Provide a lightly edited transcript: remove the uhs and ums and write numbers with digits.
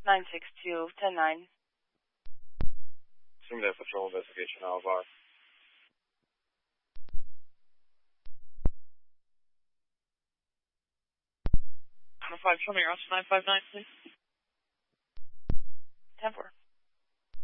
962-109. Assume that patrol investigation, Alvar. 5, show me your 959, please. 10-4.